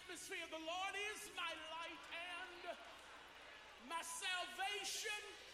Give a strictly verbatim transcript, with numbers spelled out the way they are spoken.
atmosphere. The Lord is my light and my salvation.